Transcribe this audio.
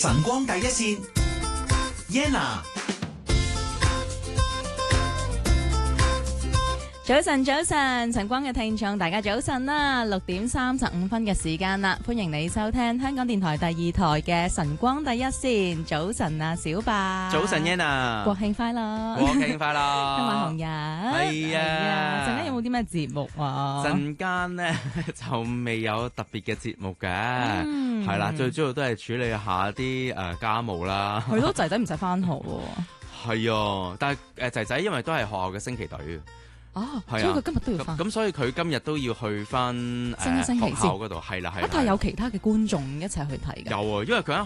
晨光第一線，Yenna。 早晨，早晨，晨光嘅聽眾，大家早晨啦！6:35嘅時間啦，歡迎你收聽香港電台第2台嘅晨光第一線。早晨啊，小白。 早晨 Yenna。 國慶快樂！ 國慶快樂！ 今晚紅日。 係啊。 陣間有冇啲咩節目啊？ 陣間咧就未有特別嘅節目嘅，係啦，最主要都係處理下啲家務啦。 係咯，仔仔唔使返學喎。 係啊，但係仔仔因為都係學校嘅升旗隊。 哦， 係啊， 所以佢今日都要返。 咁所以佢今日都要去返升旗學校嗰度，係啦。 但係有其他嘅觀眾一齊去睇㗎。 有啊，因為佢